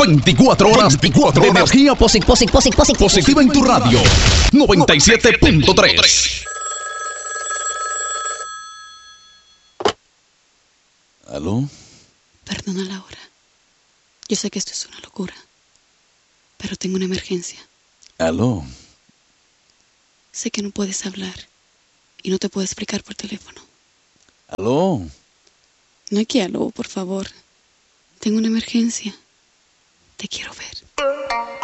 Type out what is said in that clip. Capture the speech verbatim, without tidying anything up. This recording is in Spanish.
veinticuatro horas, veinticuatro horas de energía posi- posi- posi- posi- positiva en tu radio. noventa y siete punto tres. ¿Aló? Perdona la hora. Yo sé que esto es una locura, pero tengo una emergencia. ¿Aló? Sé que no puedes hablar y no te puedo explicar por teléfono. ¿Aló? No hay que aló, por favor. Tengo una emergencia. Te quiero ver.